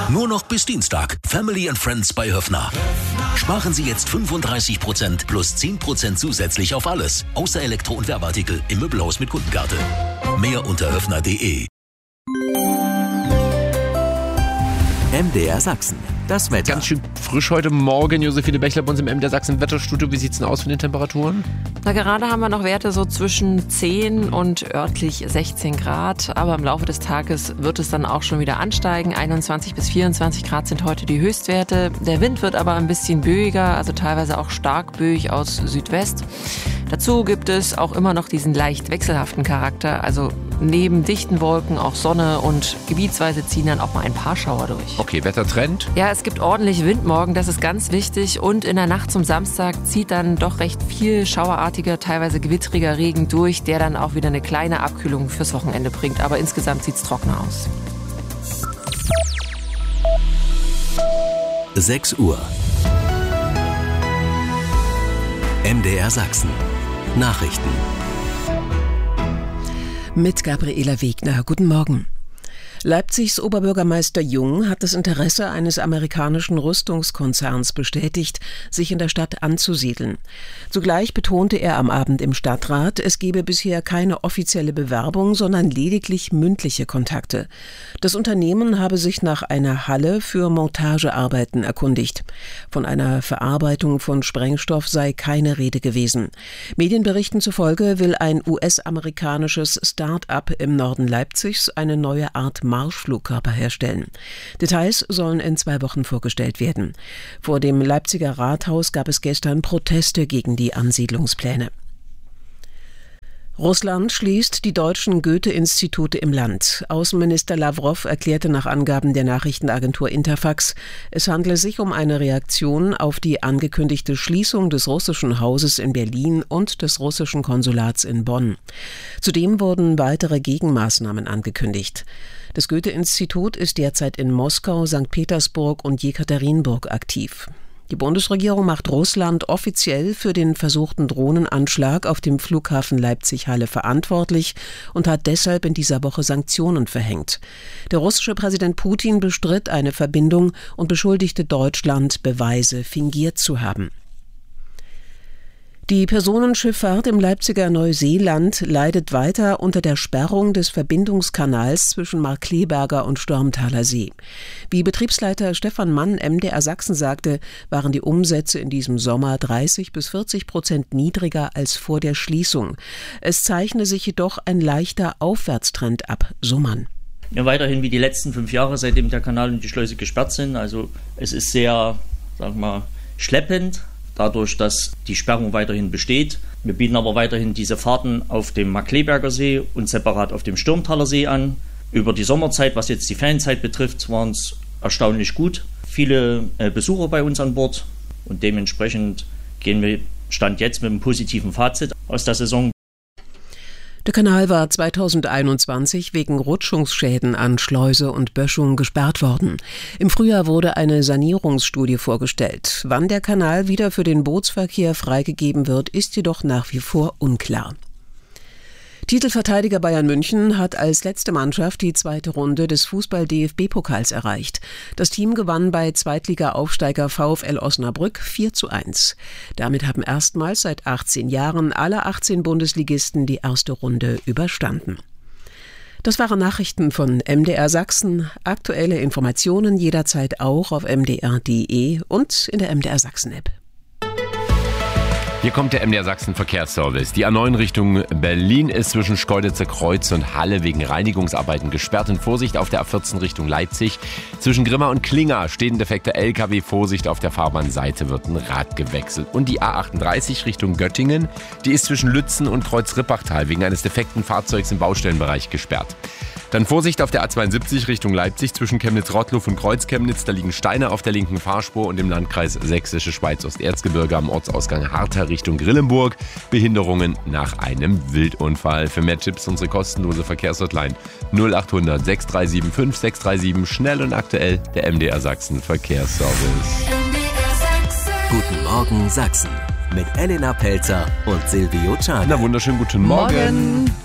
Nur noch bis Dienstag. Family and Friends bei Höffner. Sparen Sie jetzt 35% plus 10% zusätzlich auf alles. Außer Elektro- und Werbeartikel im Möbelhaus mit Kundenkarte. Mehr unter höffner.de. MDR Sachsen. Das Wetter. Ganz schön frisch heute Morgen. Josephine Bechler bei uns im MDR Sachsen Wetterstudio. Wie sieht es denn aus von den Temperaturen? Na, gerade haben wir noch Werte so zwischen 10 und örtlich 16 Grad. Aber im Laufe des Tages wird es dann auch schon wieder ansteigen. 21 bis 24 Grad sind heute die Höchstwerte. Der Wind wird aber ein bisschen böiger, also teilweise auch stark böig aus Südwest. Dazu gibt es auch immer noch diesen leicht wechselhaften Charakter. Also neben dichten Wolken auch Sonne und gebietsweise ziehen dann auch mal ein paar Schauer durch. Okay, Wettertrend? Ja, es gibt ordentlich Wind morgen, das ist ganz wichtig. Und in der Nacht zum Samstag zieht dann doch recht viel schauerartiger, teilweise gewittriger Regen durch, der dann auch wieder eine kleine Abkühlung fürs Wochenende bringt. Aber insgesamt sieht es trockener aus. 6 Uhr. MDR Sachsen. Nachrichten. Mit Gabriela Wegner. Guten Morgen. Leipzigs Oberbürgermeister Jung hat das Interesse eines amerikanischen Rüstungskonzerns bestätigt, sich in der Stadt anzusiedeln. Zugleich betonte er am Abend im Stadtrat, es gebe bisher keine offizielle Bewerbung, sondern lediglich mündliche Kontakte. Das Unternehmen habe sich nach einer Halle für Montagearbeiten erkundigt. Von einer Verarbeitung von Sprengstoff sei keine Rede gewesen. Medienberichten zufolge will ein US-amerikanisches Start-up im Norden Leipzigs eine neue Art Marschflugkörper herstellen. Details sollen in 2 Wochen vorgestellt werden. Vor dem Leipziger Rathaus gab es gestern Proteste gegen die Ansiedlungspläne. Russland schließt die deutschen Goethe-Institute im Land. Außenminister Lawrow erklärte nach Angaben der Nachrichtenagentur Interfax, es handle sich um eine Reaktion auf die angekündigte Schließung des russischen Hauses in Berlin und des russischen Konsulats in Bonn. Zudem wurden weitere Gegenmaßnahmen angekündigt. Das Goethe-Institut ist derzeit in Moskau, St. Petersburg und Jekaterinburg aktiv. Die Bundesregierung macht Russland offiziell für den versuchten Drohnenanschlag auf dem Flughafen Leipzig-Halle verantwortlich und hat deshalb in dieser Woche Sanktionen verhängt. Der russische Präsident Putin bestritt eine Verbindung und beschuldigte Deutschland, Beweise fingiert zu haben. Die Personenschifffahrt im Leipziger Neuseeland leidet weiter unter der Sperrung des Verbindungskanals zwischen Markkleeberger und Stormtaler See. Wie Betriebsleiter Stefan Mann MDR Sachsen sagte, waren die Umsätze in diesem Sommer 30-40% niedriger als vor der Schließung. Es zeichne sich jedoch ein leichter Aufwärtstrend ab, so Mann. Ja, weiterhin wie die letzten 5 Jahre, seitdem der Kanal und die Schleuse gesperrt sind. Also es ist sehr, schleppend. Dadurch, dass die Sperrung weiterhin besteht. Wir bieten aber weiterhin diese Fahrten auf dem Markkleeberger See und separat auf dem Stormtaler See an. Über die Sommerzeit, was jetzt die Ferienzeit betrifft, waren es erstaunlich gut. Viele Besucher bei uns an Bord und dementsprechend gehen wir Stand jetzt mit einem positiven Fazit aus der Saison. Der Kanal war 2021 wegen Rutschungsschäden an Schleuse und Böschung gesperrt worden. Im Frühjahr wurde eine Sanierungsstudie vorgestellt. Wann der Kanal wieder für den Bootsverkehr freigegeben wird, ist jedoch nach wie vor unklar. Titelverteidiger Bayern München hat als letzte Mannschaft die 2. Runde des Fußball-DFB-Pokals erreicht. Das Team gewann bei Zweitliga-Aufsteiger VfL Osnabrück 4:1. Damit haben erstmals seit 18 Jahren alle 18 Bundesligisten die erste Runde überstanden. Das waren Nachrichten von MDR Sachsen. Aktuelle Informationen jederzeit auch auf mdr.de und in der MDR Sachsen-App. Hier kommt der MDR Sachsen Verkehrsservice. Die A9 Richtung Berlin ist zwischen Schkeuditzer Kreuz und Halle wegen Reinigungsarbeiten gesperrt. In Vorsicht auf der A14 Richtung Leipzig. Zwischen Grimma und Klinga steht ein defekter LKW. Vorsicht, auf der Fahrbahnseite wird ein Rad gewechselt. Und die A38 Richtung Göttingen, die ist zwischen Lützen und Kreuz-Rippachtal wegen eines defekten Fahrzeugs im Baustellenbereich gesperrt. Dann Vorsicht auf der A72 Richtung Leipzig zwischen Chemnitz-Rottluff und Kreuz-Chemnitz. Da liegen Steine auf der linken Fahrspur und im Landkreis Sächsische Schweiz-Osterzgebirge am Ortsausgang Harter Richtung Grillenburg. Behinderungen nach einem Wildunfall. Für mehr Tipps unsere kostenlose Verkehrshotline 0800 6375 637. Schnell und aktuell der MDR Sachsen Verkehrsservice. Guten Morgen Sachsen mit Elena Pelzer und Silvio Czarne. Na, wunderschönen guten Morgen.